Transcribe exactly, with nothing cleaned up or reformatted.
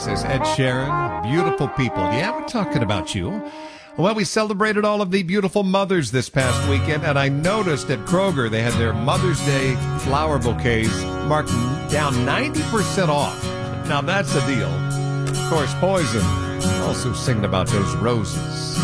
says Ed Sheeran. Beautiful people. Yeah, we're talking about you. Well, we celebrated all of the beautiful mothers this past weekend, and I noticed at Kroger they had their Mother's Day flower bouquets marked down ninety percent off. Now, that's a deal. Of course, Poison also singing about those roses.